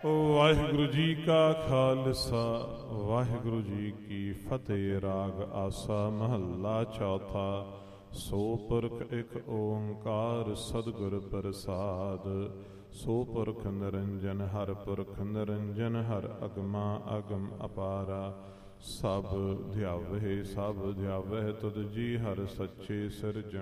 ਵਾਹਿਗੁਰੂ ਜੀ ਕਾ ਖਾਲਸਾ ਵਾਹਿਗੁਰੂ ਜੀ ਕੀ ਫਤਿਹ। ਰਾਗ ਆਸਾ ਮਹੱਲਾ ਚੌਥਾ। ਸੋ ਪੁਰਖ ਇਕ ਓੰਕਾਰ ਸਤਿਗੁਰ ਪ੍ਰਸਾਦ। ਸੋ ਪੁਰਖ ਨਿਰੰਜਨ ਹਰਿ ਪੁਰਖ ਨਿਰੰਜਨ ਹਰਿ ਅਗਮਾ ਅਗਮ ਅਪਾਰਾ। ਸਭ ਧਿਆਵਹਿ ਤੁਧ ਜੀ ਹਰਿ ਸੱਚੇ ਸਿਰਜਣਹਾਰਾ।